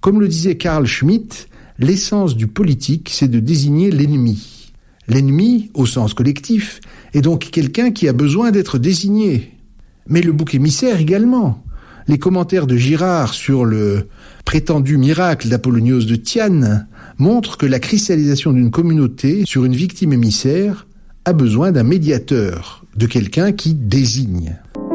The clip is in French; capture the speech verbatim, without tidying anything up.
Comme le disait Carl Schmitt, l'essence du politique, c'est de désigner l'ennemi. L'ennemi, au sens collectif, est donc quelqu'un qui a besoin d'être désigné. Mais le bouc émissaire également. Les commentaires de Girard sur le prétendu miracle d'Apollonios de Tyane montrent que la cristallisation d'une communauté sur une victime émissaire a besoin d'un médiateur, de quelqu'un qui désigne.